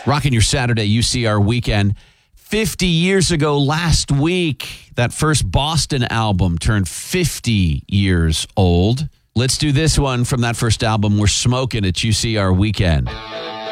Rocking your Saturday UCR weekend. 50 years ago last week, that first Boston album turned 50 years old. Let's do this one from that first album. We're smoking at UCR weekend.